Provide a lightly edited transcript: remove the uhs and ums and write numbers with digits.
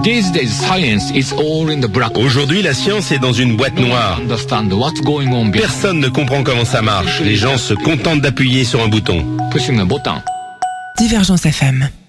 These days, science is all in the black. Aujourd'hui, la science est dans une boîte noire. Understand what's going on behind. Personne ne comprend comment ça marche. Les gens se contentent d'appuyer sur un bouton. Pushing a button. Divergence FM.